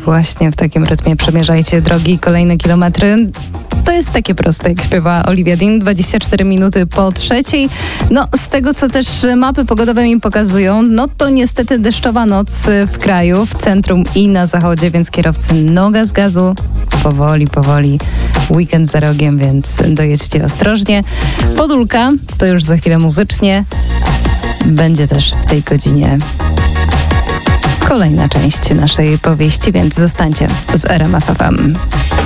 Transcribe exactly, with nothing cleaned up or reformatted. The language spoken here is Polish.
właśnie w takim rytmie przemierzajcie drogi, kolejne kilometry. To jest takie proste, jak śpiewa Olivia Dean. dwadzieścia cztery minuty po trzeciej. No, z tego, co też mapy pogodowe mi pokazują, no to niestety deszczowa noc w kraju, w centrum i na zachodzie, więc kierowcy noga z gazu. Powoli, powoli. Weekend za rogiem, więc dojedźcie ostrożnie. Podólka to już za chwilę muzycznie. Będzie też w tej godzinie kolejna część naszej powieści, więc zostańcie z R M F F M.